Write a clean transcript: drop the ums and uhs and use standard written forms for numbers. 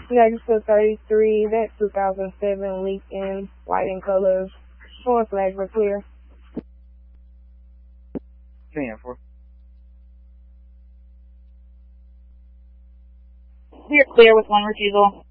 Negative 33, that 2007 Lincoln, white in colors, showing flag for clear. 10-4. You're clear with one refusal.